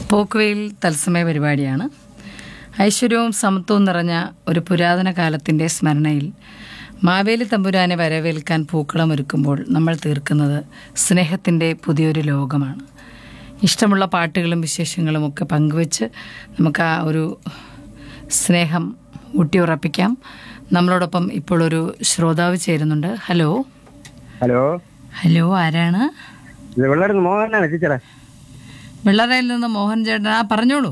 പോക്കുവെയിൽ തത്സമയ പരിപാടിയാണ്. ഐശ്വര്യവും സമത്വവും നിറഞ്ഞ ഒരു പുരാതന കാലത്തിൻ്റെ സ്മരണയിൽ മാവേലി തമ്പുരാനെ വരവേൽക്കാൻ പൂക്കളമൊരുക്കുമ്പോൾ നമ്മൾ തീർക്കുന്നത് സ്നേഹത്തിൻ്റെ പുതിയൊരു ലോകമാണ്. ഇഷ്ടമുള്ള പാട്ടുകളും വിശേഷങ്ങളും ഒക്കെ പങ്കുവെച്ച് നമുക്ക് ആ ഒരു സ്നേഹം ഊട്ടിയുറപ്പിക്കാം. നമ്മളോടൊപ്പം ഇപ്പോൾ ഒരു ശ്രോതാവ് ചേരുന്നുണ്ട്. ഹലോ ഹലോ ഹലോ, ആരാണ്? മോഹനാണ് ടീച്ചറെ. വെള്ളറയിൽ നിന്ന് മോഹൻ ചേട്ടൻ. പറഞ്ഞോളൂ.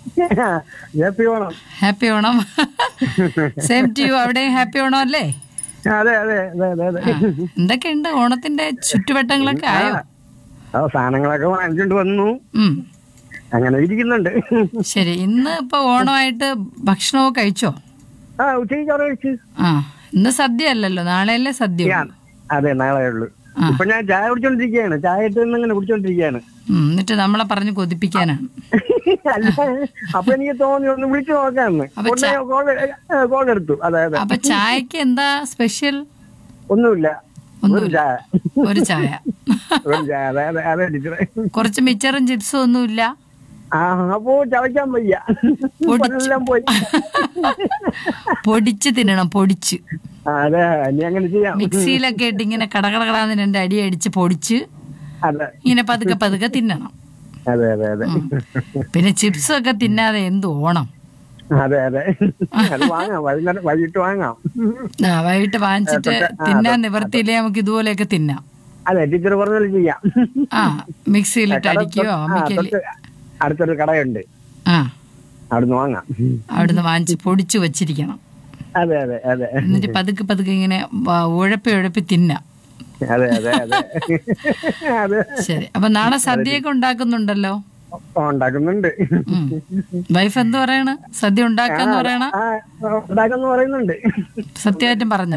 Happy Onam. Same to you. അവിടെയും ഹാപ്പി ഓണം അല്ലേ? അതെ അതെ അതെ. എന്തൊക്കെയുണ്ട് ഓണത്തിന്റെ ചുറ്റുവട്ടങ്ങളൊക്കെ ആയോ? സാധനങ്ങളൊക്കെ വാങ്ങിച്ചോണ്ട് വന്നു, അങ്ങനെ ഇരിക്കുന്നുണ്ട്. ശരി, ഇന്ന് ഇപ്പൊ ഓണമായിട്ട് ഭക്ഷണമൊക്കെ കഴിച്ചോ? ഉച്ചയ്ക്ക് ചോറ് കഴിച്ചു. ഇന്ന് സദ്യ അല്ലല്ലോ, നാളെയല്ലേ സദ്യ? അതെ, നാളെ ഉള്ളു. ഇപ്പൊ ഞാൻ ചായ കുടിച്ചോണ്ടിരിക്കുകയാണ്. ചായ ഇട്ട് ഇങ്ങനെ കുടിച്ചോണ്ടിരിക്കുകയാണ്. എന്നിട്ട് നമ്മളെ പറഞ്ഞ് കൊതിപ്പിക്കാനാണ്. അല്ല, അപ്പൊ എനിക്ക് തോന്നി ഒന്ന് വിളിച്ചു നോക്കാന്ന്. കോൾ എടുത്തു. അതെ. അപ്പൊ ചായക്ക് എന്താ സ്പെഷ്യൽ? ഒന്നുമില്ല, ഒരു ചായ. ഒരു ചായ. അതെ ടീച്ചറെ. കുറച്ച് മിച്ചറും ചിപ്സും ഒന്നുമില്ല? അപ്പോ ചവയ്ക്കാൻ വയ്യ, എല്ലാം പോയി. പൊടിച്ച് തിന്നണം, പൊടിച്ച്. അതെ, ഇനി അങ്ങനെ ചെയ്യാം. മിക്സിയിലൊക്കെ ഇട്ട് ഇങ്ങനെ കടകടകളാന്ന് 2 അടി അടിച്ച് പൊടിച്ച് ഇങ്ങനെ പതുക്കെ പതുക്കെ തിന്നണം. അതെ അതെ അതെ. പിന്നെ ചിപ്സ് ഒക്കെ തിന്നാതെ എന്ത് ഓണം? അതെ അതെ, വാങ്ങാം, വൈകിട്ട് വാങ്ങാം. വൈകിട്ട് വാങ്ങിച്ചിട്ട് തിന്നാൻ നിവർത്തിയില്ലേ നമുക്ക് ഇതുപോലെയൊക്കെ തിന്നാം. അതെ, ടീച്ചർ പറഞ്ഞാലും ചെയ്യാം. മിക്സിയിലിട്ട് അടിക്കുകയോ അടുത്തൊരു കടയുണ്ട്, അവിടുന്ന് വാങ്ങാം. അവിടുന്ന് വാങ്ങിച്ച് പൊടിച്ചു വെച്ചിരിക്കണം. അതെ അതെ അതെ. എന്നിട്ട് പതുക്കെ പതുക്കെ ഇങ്ങനെ ഉഴപ്പി തിന്നാം. അതെ അതെ അതെ. ശരി, അപ്പൊ നാളെ സദ്യയൊക്കെ ഉണ്ടാക്കുന്നുണ്ടല്ലോ? ഉണ്ടാക്കുന്നുണ്ട്. വൈഫ് എന്ത് പറയണ? സദ്യ ഉണ്ടാക്കാന്ന് പറയണ? ഉണ്ടാക്കാന്ന് പറയുന്നുണ്ട്. സത്യമായിട്ടും പറഞ്ഞ?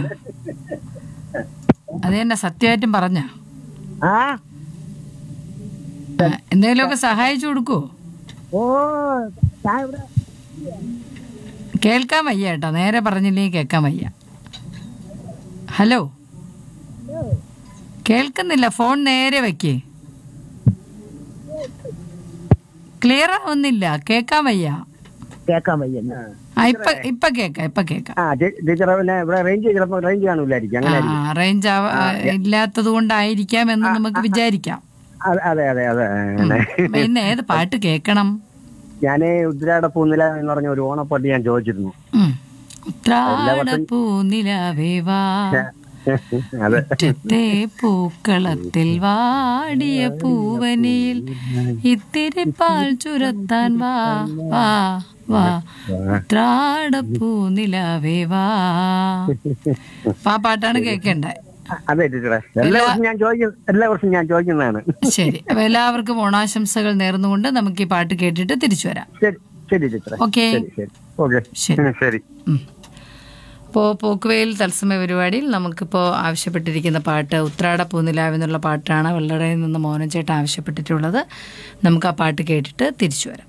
അത് തന്നെ, സത്യമായിട്ടും പറഞ്ഞ? എന്തെങ്കിലുമൊക്കെ സഹായിച്ചു കൊടുക്കുവോ? കേൾക്കാൻ വയ്യ കേട്ടോ, നേരെ പറഞ്ഞില്ലെങ്കിൽ കേൾക്കാൻ വയ്യ. ഹലോ, കേൾക്കുന്നില്ല, ഫോൺ നേരെ വെക്കേ. ക്ലിയർ ആവുന്നില്ല, കേൾക്കാൻ വയ്യ. ഇപ്പൊ കേക്കാം. റേഞ്ച് ഇല്ലാത്തത് കൊണ്ടായിരിക്കാം എന്ന് നമുക്ക് വിചാരിക്കാം. പിന്നെ ഏത് പാട്ട് കേക്കണം? ഞാന് ഉത്രാട പൂനില എന്ന് പറഞ്ഞ ഒരു ഓണപ്പാട്ട് ഞാൻ ചോദിച്ചിരുന്നു. ഉത്രാട പൂനിലവേ വാ, മുറ്റത്തെ പൂക്കളത്തിൽ വാടിയ പൂവനിയിൽ ഇത്തിരി പാൽ ചുരത്താൻ വാ വാ വാ, ഉത്രാട പൂനിലവേ വാ. ആ പാട്ടാണ് കേൾക്കേണ്ടത്. അതെ ടീച്ചറെ, എല്ലാ വർഷവും ഞാൻ ചോദിക്കുന്നതാണ്. ശരി, അപ്പൊ എല്ലാവർക്കും ഓണാശംസകൾ നേർന്നുകൊണ്ട് നമുക്ക് ഈ പാട്ട് കേട്ടിട്ട് തിരിച്ചു വരാം. ശരി ടീച്ചറെ. ഓക്കെ, ശരി. ഇപ്പോൾ പോക്കുവെയിൽ തത്സമയ പരിപാടിയിൽ നമുക്കിപ്പോൾ ആവശ്യപ്പെട്ടിരിക്കുന്ന പാട്ട് ഉത്രാട പൂനിലാവ് എന്നുള്ള പാട്ടാണ് വെള്ളറയിൽ നിന്ന് മോഹൻ ചേട്ടൻ ആവശ്യപ്പെട്ടിട്ടുള്ളത്. നമുക്ക് ആ പാട്ട് കേട്ടിട്ട് തിരിച്ചു വരാം.